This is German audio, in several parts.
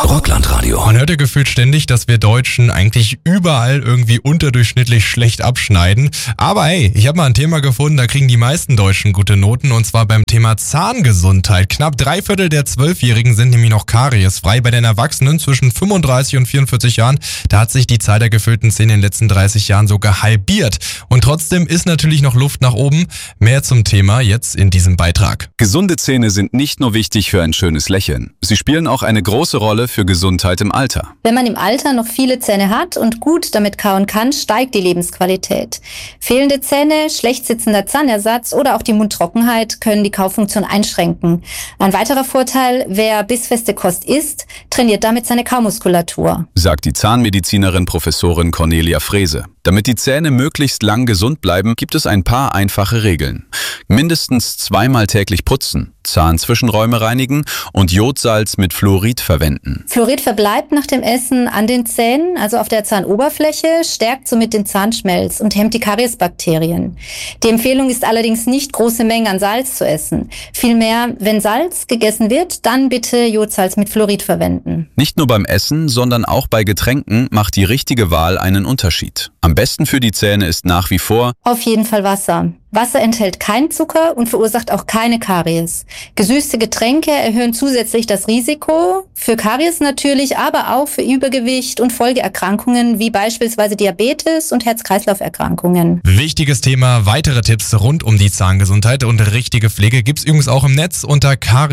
Rockland-Radio. Man hört ja gefühlt ständig, dass wir Deutschen eigentlich überall irgendwie unterdurchschnittlich schlecht abschneiden. Aber hey, ich habe mal ein Thema gefunden, da kriegen die meisten Deutschen gute Noten, und zwar beim Thema Zahngesundheit. Knapp 3/4 der 12-Jährigen sind nämlich noch kariesfrei. Bei den Erwachsenen zwischen 35 und 44 Jahren, da hat sich die Zahl der gefüllten Zähne in den letzten 30 Jahren sogar halbiert. Und trotzdem ist natürlich noch Luft nach oben. Mehr zum Thema jetzt in diesem Beitrag. Gesunde Zähne sind nicht nur wichtig für ein schönes Lächeln. Sie spielen auch eine große Rolle für Gesundheit im Alter. Wenn man im Alter noch viele Zähne hat und gut damit kauen kann, steigt die Lebensqualität. Fehlende Zähne, schlecht sitzender Zahnersatz oder auch die Mundtrockenheit können die Kaufunktion einschränken. Ein weiterer Vorteil: wer bissfeste Kost isst, trainiert damit seine Kaumuskulatur, Sagt die Zahnmedizinerin Professorin Cornelia Frese. Damit die Zähne möglichst lang gesund bleiben, gibt es ein paar einfache Regeln. Mindestens 2-mal täglich putzen, Zahnzwischenräume reinigen und Jodsalz mit Fluorid verwenden. Fluorid verbleibt nach dem Essen an den Zähnen, also auf der Zahnoberfläche, stärkt somit den Zahnschmelz und hemmt die Kariesbakterien. Die Empfehlung ist allerdings nicht, große Mengen an Salz zu essen. Vielmehr, wenn Salz gegessen wird, dann bitte Jodsalz mit Fluorid verwenden. Nicht nur beim Essen, sondern auch bei Getränken macht die richtige Wahl einen Unterschied. Am besten für die Zähne ist nach wie vor Auf jeden Fall Wasser. Wasser enthält keinen Zucker und verursacht auch keine Karies. Gesüßte Getränke erhöhen zusätzlich das Risiko für Karies natürlich, aber auch für Übergewicht und Folgeerkrankungen wie beispielsweise Diabetes und Herz-Kreislauf-Erkrankungen. Wichtiges Thema. Weitere Tipps rund um die Zahngesundheit und richtige Pflege gibt's übrigens auch im Netz unter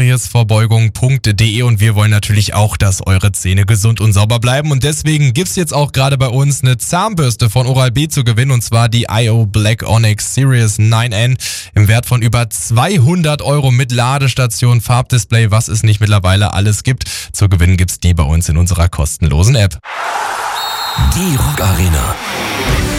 kariesvorbeugung.de, und wir wollen natürlich auch, dass eure Zähne gesund und sauber bleiben, und deswegen gibt's jetzt auch gerade bei uns eine Zahnbürste von Oral-B zu gewinnen, und zwar die IO Black Onyx Series 9N im Wert von über 200 € mit Ladestation, Farbdisplay, was es nicht mittlerweile alles gibt. Zu gewinnen gibt's die bei uns in unserer kostenlosen App. Die Rock Arena.